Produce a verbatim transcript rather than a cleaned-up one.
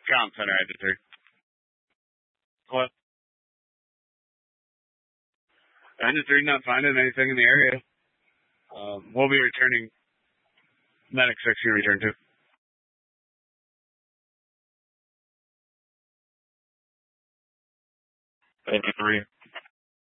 Comm Center, Engine three. What? Engine three not finding anything in the area. Um, we'll be returning. Medic six can return to. Engine three.